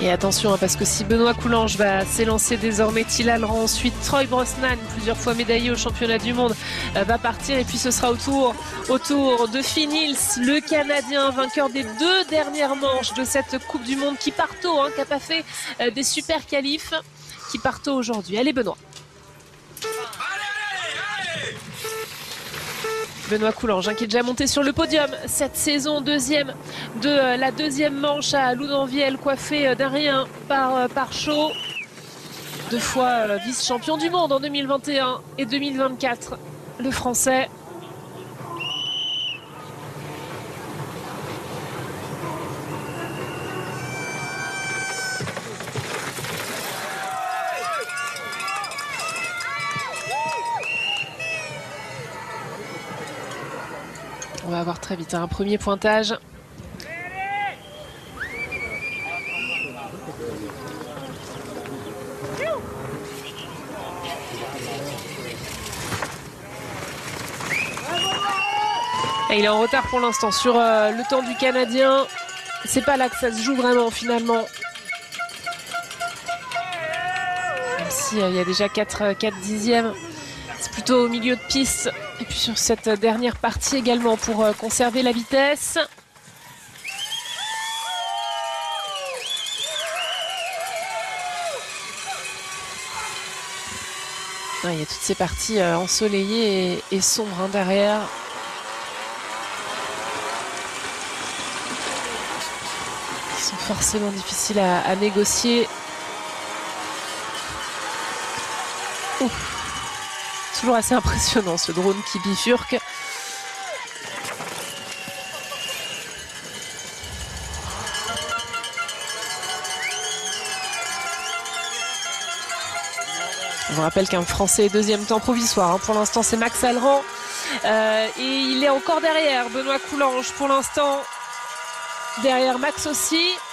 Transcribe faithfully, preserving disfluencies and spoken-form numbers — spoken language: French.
Et attention, parce que si Benoît Coulange va s'élancer désormais, Thilal rend ensuite, Troy Brosnan, plusieurs fois médaillé au championnat du monde, va partir. Et puis ce sera au tour, au tour de Finn Hills, le Canadien, vainqueur des deux dernières manches de cette Coupe du Monde, qui part tôt, hein, qui n'a pas fait des super qualifs, qui part tôt aujourd'hui. Allez Benoît. Benoît Coulange, hein, qui est déjà monté sur le podium cette saison, deuxième de euh, la deuxième manche à Loudanviel, coiffé euh, d'un rien par, euh, par Shaw. Deux fois euh, vice-champion du monde en deux mille vingt et un et deux mille vingt-quatre, le Français. On va avoir très vite un premier pointage. Et il est en retard pour l'instant sur euh, le temps du Canadien. C'est pas là que ça se joue vraiment finalement. Même si euh, il y a déjà quatre dixièmes. C'est plutôt au milieu de piste. Et puis sur cette dernière partie également pour euh, conserver la vitesse. Ouais, il y a toutes ces parties euh, ensoleillées et, et sombres hein, derrière. Qui sont forcément difficiles à, à négocier. Ouf. Toujours assez impressionnant ce drone qui bifurque. Je vous rappelle qu'un Français est deuxième temps provisoire. Hein. Pour l'instant, c'est Max Alran. Euh, et il est encore derrière Benoît Coulange. Pour l'instant, derrière Max aussi.